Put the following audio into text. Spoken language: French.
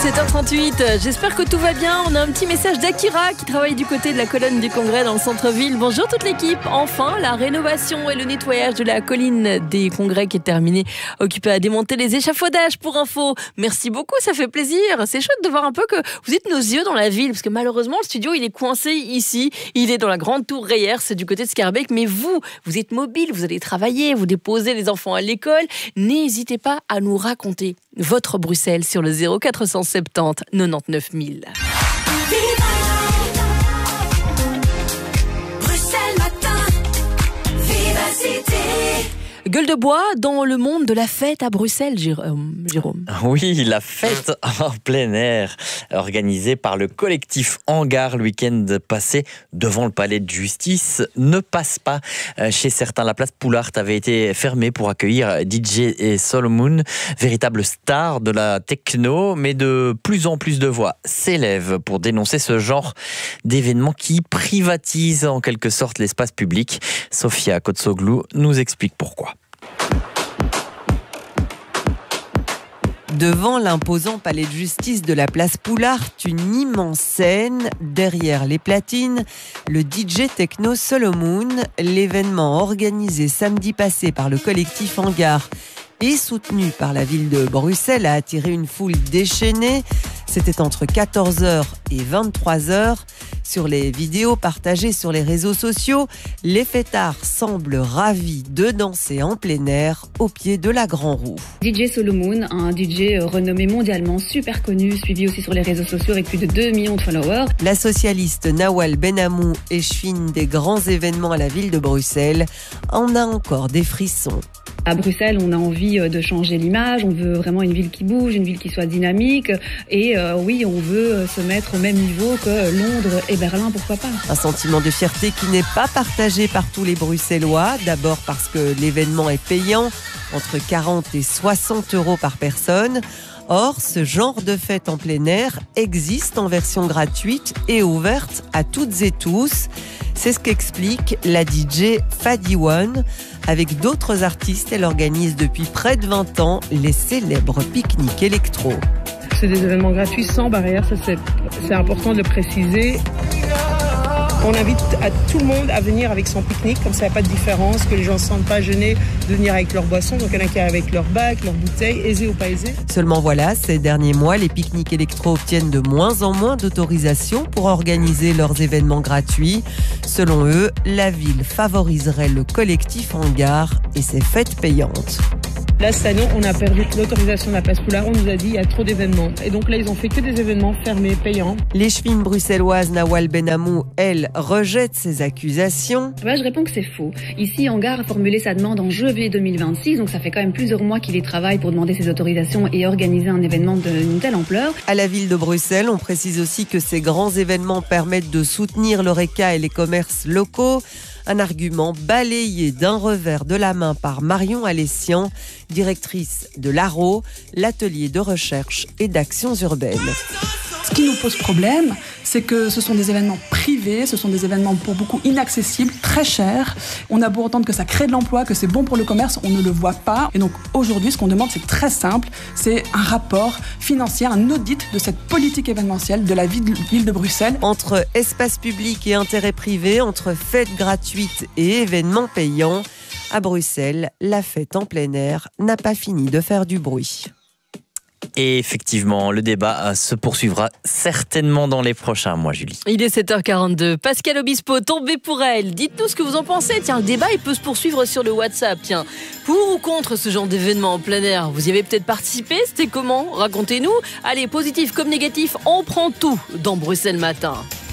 7h38, j'espère que tout va bien. On a un petit message d'Akira qui travaille du côté de la colonne du Congrès dans le centre-ville. Bonjour toute l'équipe. Enfin, la rénovation et le nettoyage de la colline des Congrès qui est terminée. Occupé à démonter les échafaudages pour info. Merci beaucoup, ça fait plaisir. C'est chouette de voir un peu que vous êtes nos yeux dans la ville. Parce que malheureusement, le studio, il est coincé ici. Il est dans la grande tour Reyers, c'est du côté de Scarbeck. Mais vous êtes mobile, vous allez travailler, vous déposez les enfants à l'école. N'hésitez pas à nous raconter votre Bruxelles sur le 0470 99 000. Gueule de bois dans le monde de la fête à Bruxelles, Jérôme. Oui, la fête en plein air, organisée par le collectif Hangar le week-end passé devant le palais de justice, ne passe pas. Chez certains, la place Poulart avait été fermée pour accueillir DJ et Solomon, véritable star de la techno, mais de plus en plus de voix s'élèvent pour dénoncer ce genre d'événement qui privatise en quelque sorte l'espace public. Sofia Kotsoglou nous explique pourquoi. Devant l'imposant palais de justice de la place Poulart, une immense scène, derrière les platines, le DJ techno Solomon, l'événement organisé samedi passé par le collectif Hangar et soutenu par la ville de Bruxelles a attiré une foule déchaînée. C'était entre 14h et 23h. Sur les vidéos partagées sur les réseaux sociaux, les fêtards semblent ravis de danser en plein air au pied de la Grand Roue. DJ Solomon, un DJ renommé mondialement, super connu, suivi aussi sur les réseaux sociaux avec plus de 2 millions de followers. La socialiste Nawal Benamou, échevine des grands événements à la ville de Bruxelles, en a encore des frissons. À Bruxelles, on a envie de changer l'image, on veut vraiment une ville qui bouge, une ville qui soit dynamique et oui, on veut se mettre au même niveau que Londres et Berlin, pourquoi pas. Un sentiment de fierté qui n'est pas partagé par tous les Bruxellois, d'abord parce que l'événement est payant, entre 40 et 60 € par personne. Or, ce genre de fête en plein air existe en version gratuite et ouverte à toutes et tous. C'est ce qu'explique la DJ Fadi One. Avec d'autres artistes, elle organise depuis près de 20 ans les célèbres pique-niques électro. C'est des événements gratuits sans barrière, ça c'est important de le préciser. On invite à tout le monde à venir avec son pique-nique, comme ça il n'y a pas de différence, que les gens ne se sentent pas gênés de venir avec leur boisson. Donc il y en a qui arrivent avec leur bac, leur bouteille, aisés ou pas aisés. Seulement voilà, ces derniers mois, les pique-niques électro obtiennent de moins en moins d'autorisation pour organiser leurs événements gratuits. Selon eux, la ville favoriserait le collectif Hangar et ses fêtes payantes. Là, cette année, on a perdu l'autorisation de la place Poulard. On nous a dit qu'il y a trop d'événements. Et donc là, ils ont fait que des événements fermés, payants. L'échevine bruxelloise Nawal Benamou, elle, rejette ces accusations. Je réponds que c'est faux. Ici, Hangar a formulé sa demande en janvier 2026, donc ça fait quand même plusieurs mois qu'il y travaille pour demander ses autorisations et organiser un événement d'une telle ampleur. À la ville de Bruxelles, on précise aussi que ces grands événements permettent de soutenir l'Horeca et les commerces locaux. Un argument balayé d'un revers de la main par Marion Alessian, directrice de l'ARO, l'atelier de recherche et d'actions urbaines. Ce qui nous pose problème, c'est que ce sont des événements privés, ce sont des événements pour beaucoup inaccessibles, très chers. On a beau entendre que ça crée de l'emploi, que c'est bon pour le commerce, on ne le voit pas. Et donc aujourd'hui, ce qu'on demande, c'est très simple, c'est un rapport financier, un audit de cette politique événementielle de la ville de Bruxelles. Entre espace public et intérêt privé, entre fêtes gratuites et événements payants, à Bruxelles, la fête en plein air n'a pas fini de faire du bruit. Et effectivement, le débat se poursuivra certainement dans les prochains mois, Julie. Il est 7h42. Pascal Obispo, tombé pour elle. Dites-nous ce que vous en pensez. Tiens, le débat, il peut se poursuivre sur le WhatsApp. Tiens, pour ou contre ce genre d'événement en plein air? Vous y avez peut-être participé? C'était comment? Racontez-nous. Allez, positif comme négatif, on prend tout dans Bruxelles Matin.